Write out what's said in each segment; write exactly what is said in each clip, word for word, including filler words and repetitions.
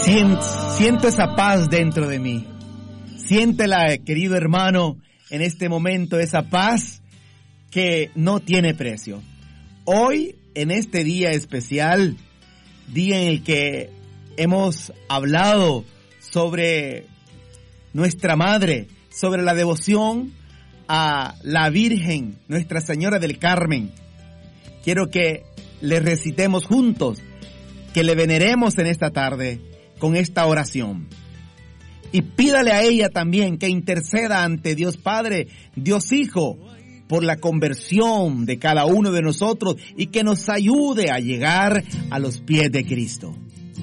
Siento, siento esa paz dentro de mí. Siéntela, querido hermano, en este momento, esa paz que no tiene precio. Hoy, en este día especial, día en el que hemos hablado sobre nuestra Madre, sobre la devoción a la Virgen, Nuestra Señora del Carmen, quiero que le recitemos juntos, que le veneremos en esta tarde con esta oración. Y pídale a ella también que interceda ante Dios Padre, Dios Hijo, por la conversión de cada uno de nosotros y que nos ayude a llegar a los pies de Cristo.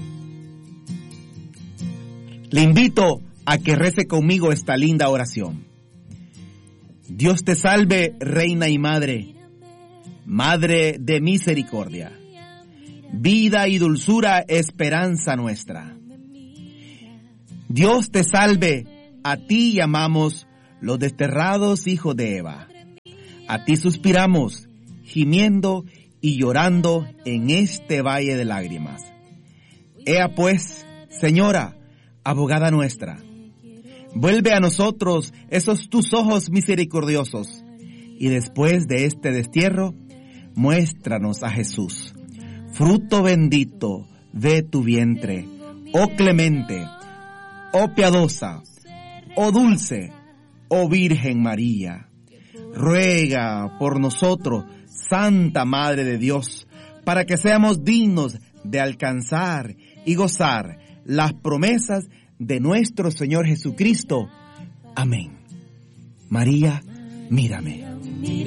Le invito a que rece conmigo esta linda oración. Dios te salve, Reina y Madre, Madre de misericordia, vida y dulzura, esperanza nuestra. Dios te salve, a ti llamamos los desterrados hijos de Eva. A ti suspiramos, gimiendo y llorando en este valle de lágrimas. Ea pues, Señora, abogada nuestra, vuelve a nosotros esos tus ojos misericordiosos, y después de este destierro, muéstranos a Jesús, fruto bendito de tu vientre, oh clemente, oh piadosa, oh dulce, oh Virgen María. Ruega por nosotros, Santa Madre de Dios, para que seamos dignos de alcanzar y gozar las promesas de nuestro Señor Jesucristo. Amén. María, mírame.